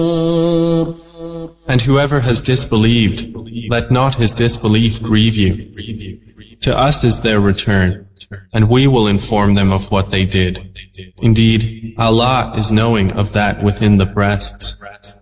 And whoever has disbelieved, let not his disbelief grieve you. To us is their return, and we will inform them of what they did. Indeed, Allah is knowing of that within the breasts.